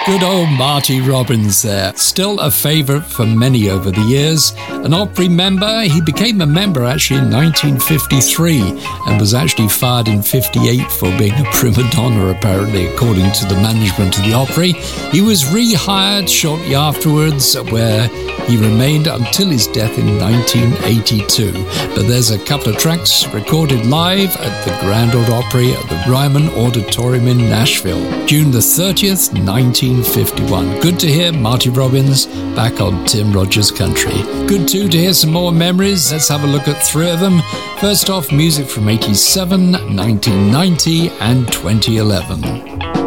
Good old Marty Robbins there. Still a favourite for many over the years. An Opry member, he became a member actually in 1953 and was actually fired in 58 for being a prima donna, apparently, according to the management of the Opry. He was rehired shortly afterwards, where he remained until his death in 1982. But there's a couple of tracks recorded live at the Grand Ole Opry at the Ryman Auditorium in Nashville, June the 30th, 1951. Good to hear Marty Robbins back on Tim Rogers Country. Good too to hear some more memories. Let's have a look at three of them. First off, music from 87, 1990 and 2011.